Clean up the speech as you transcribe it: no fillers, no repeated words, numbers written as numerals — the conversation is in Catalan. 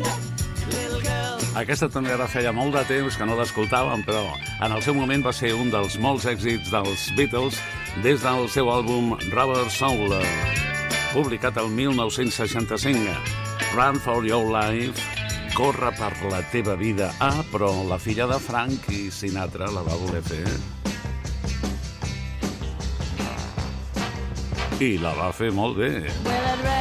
Aquesta també ara feia molt de temps que no l'escoltàvem, però en el seu moment va ser un dels molts èxits dels Beatles des del seu àlbum Rubber Soul, publicat el 1965. Run for your life, corre per la teva vida. Ah, però la filla de Frankie Sinatra la va voler fer. I la va fer molt bé.